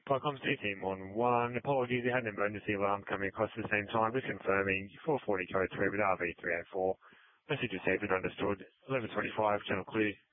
Parcom team on 1. Apologies, you had an emergency alarm coming across at the same time. Just confirming 440 code 3 with RV384. Message received and understood. 1125, channel clear.